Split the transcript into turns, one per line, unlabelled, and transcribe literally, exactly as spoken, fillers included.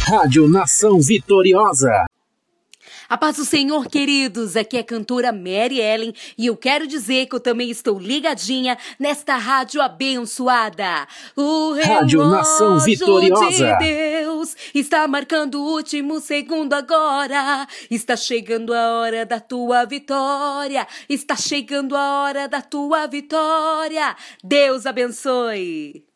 Rádio Nação Vitoriosa.
A paz do Senhor, queridos, aqui é a cantora Mary Ellen e eu quero dizer que eu também estou ligadinha nesta rádio abençoada. O
Rádio Nação Vitoriosa.
de Deus está marcando o último segundo agora. Está chegando a hora da tua vitória. Está chegando a hora da tua vitória. Deus abençoe.